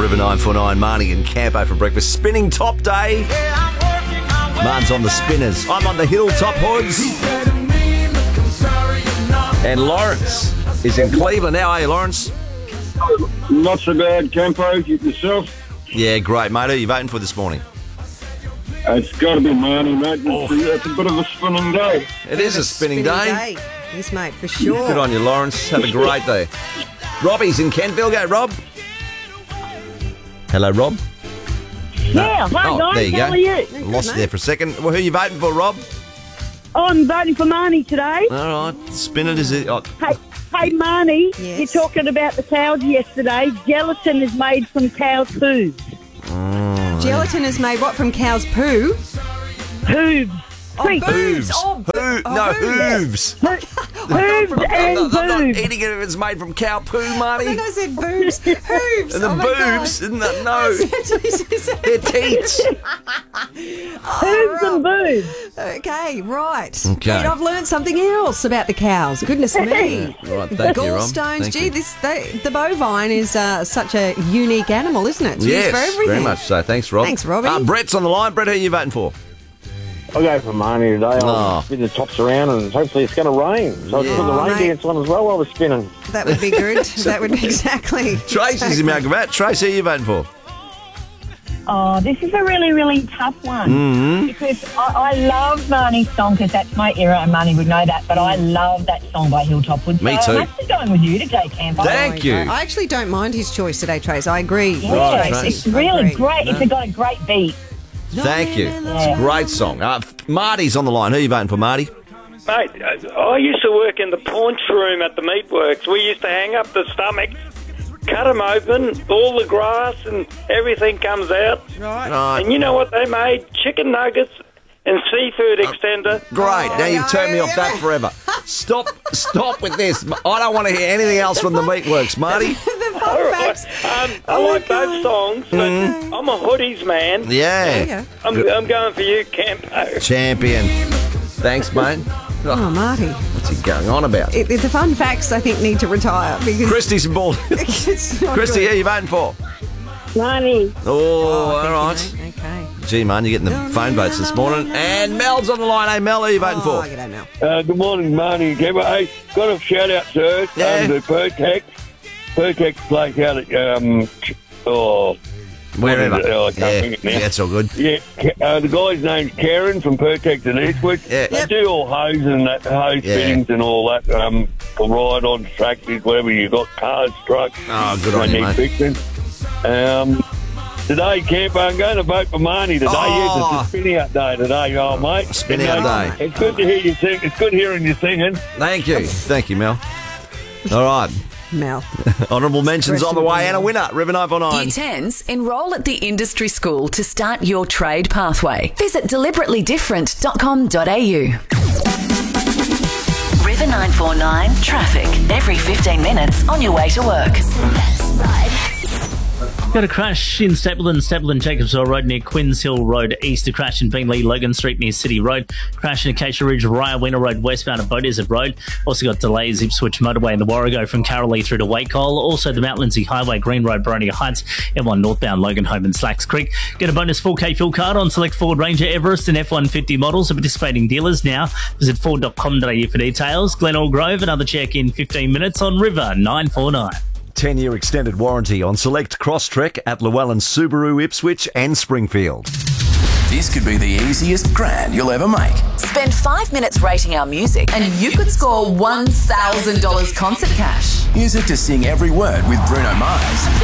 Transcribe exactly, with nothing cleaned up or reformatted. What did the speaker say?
River nine four nine, Marnie and Campo for breakfast. Spinning top day. Marn's on the spinners. I'm on the hilltop hoods. And Lawrence is in Cleveland. How are you, Lawrence? Not so bad, Campo. Yourself? Yeah, great, mate. Who are you voting for this morning? It's got to be Marnie, mate. It's, Oh. it's a bit of a spinning day. It is a spinning, day. Yes, mate, for sure. Good on you, Lawrence. Have a great day. Robbie's in Kentville. Go, Rob. Hello, Rob. Yeah, hi Oh, guys, there you how go. are you? Lost you there for a second. Well, who are you voting for, Rob? I'm voting for Marnie today. All right. Spin it as it... Oh. Hey, hey Marnie, Yes. you're talking about the cows yesterday. Gelatin is made from cow's hooves. Gelatin is made, what, from cow's poo? Hooves. Oh, Creek. boobs. Hooves. Oh, bo- Who? oh, No, hooves. hooves. Hooves I'm and not, I'm not boobs. eating it if it's made from cow poo, And Marty. I said boobs. Hooves. And the oh my boobs, God. isn't that? No. They're teats. Hooves and boobs. Okay, right. Okay. Wait, I've learned something else about the cows. Goodness me. Right, thank you, Rob. Gallstones. Thank Gee, you. this they, the bovine is uh, such a unique animal, isn't it? It's used Yes, for everything. very much so. Thanks, Rob. Thanks, Robbie. Uh, Brett's on the line. Brett, who are you voting for? I'll go for Marnie today. Oh. I'll spin the tops around and hopefully it's going to rain. So Yeah. I put the Oh, rain mate. dance on as well while we're spinning. That would be good. That would be exactly. Tracy's in Mount Gravatt. Tracy, who are you voting for? Oh, this is a really, really tough one. Mm-hmm. Because I, I love Marnie's song because that's my era and Marnie would know that. But I love that song by Hilltop Woods. Me so too. I'm actually going with you today, Campo. Thank you. I actually don't mind his choice today, Trace. I agree. Yeah, Right, it's, Trace. it's really I agree. great. It's got a great beat. Thank you. It's a Yeah. great song. Uh, Marty's on the line. Who are you voting for, Marty? Mate, I used to work in the paunch room at the meatworks. We used to hang up the stomachs, cut them open, all the grass and everything comes out. Right. Right. And you know what they made? Chicken nuggets and seafood extender. Great. Now you've turned me off that forever. Stop. Stop with this. I don't want to hear anything else from the meatworks, Marty. The All fun right. facts. Um, I Oh, my like both God. songs, but I'm a hoodies man. Yeah. Yeah. I'm, I'm going for you, Campo. Champion. Thanks, mate. Oh, Marty. What's he going on about? It, it- the fun facts, I think, need to retire because Christy's in ball. it's not Christy, who good. are you voting for? Marnie. Oh, thank you, all right. mate. Okay. Gee, man, you're getting the phone votes this morning. And Mel's on the line. Hey, Mel, who are you voting Oh, for? g'day, Mel. Uh, good morning, Marnie and Campo. Hey, got a shout out to Yeah. um, the Pertex. Pertex place out at, um, oh, Wherever. What is it? Oh, I can't yeah, think it now. yeah, it's all good. yeah, Ca- uh, the guy's name's Karen from Pertex in Eastwood. Yeah. They Yep. do all hose and that, hose Yeah. fittings and all that, um, for ride on tractors, whatever you got, cars, trucks. Oh, good on they you, need mate. fixing. Um, today, Campo, I'm going to vote for Marnie today. Oh. Yes, it's a spin out day today, oh mate. Spin And, out uh, day. It's good to hear you sing. It's good hearing you singing. Thank you. Thank you, Mel. All right. Mel. Honourable mentions on the way. And a winner, River nine four nine. Year tens, enrol at the industry school to start your trade pathway. Visit deliberately different dot com dot a u. River nine four nine traffic every fifteen minutes on your way to work. Got a crash in Stapleton, Stapleton Jacobsville Road near Quinns Hill Road east. A crash in Beenleigh, Logan Street near City Road. Crash in Acacia Ridge, Raya Winter Road westbound at Beaudesert Road. Also got delays Ipswich Motorway in the Warrego from Carolee through to Wacol. Also the Mount Lindsay Highway, Green Road, Boronia Heights. M one northbound Logan Home and Slacks Creek. Get a bonus four K fuel card on select Ford Ranger, Everest and F one fifty models of participating dealers now. Visit ford dot com dot a u for details. Glenelg Grove, another check in fifteen minutes on River nine four nine. ten-year extended warranty on select Crosstrek at Llewellyn Subaru, Ipswich and Springfield. This could be the easiest grand you'll ever make. Spend five minutes rating our music and you could score one thousand dollars concert cash. Music to sing every word with Bruno Mars.